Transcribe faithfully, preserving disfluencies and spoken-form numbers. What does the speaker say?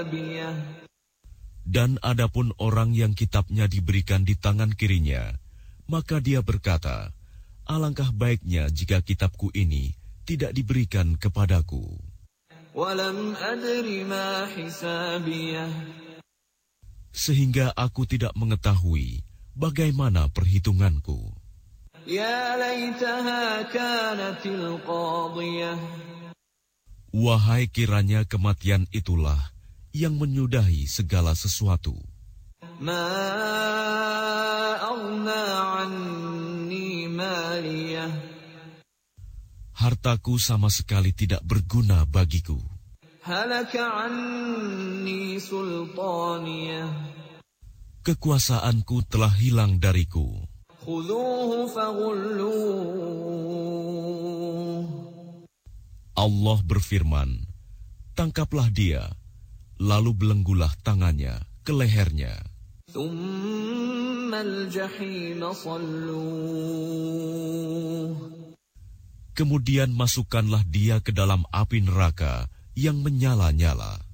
Dan adapun orang yang kitabnya diberikan di tangan kirinya, maka dia berkata, alangkah baiknya jika kitabku ini tidak diberikan kepadaku. Sehingga aku tidak mengetahui bagaimana perhitunganku. Wahai kiranya kematian itulah yang menyudahi segala sesuatu. Hartaku sama sekali tidak berguna bagiku. Kekuasaanku telah hilang dariku. Allah berfirman, tangkaplah dia, lalu belenggulah tangannya ke lehernya. Kemudian masukkanlah dia ke dalam api neraka yang menyala-nyala.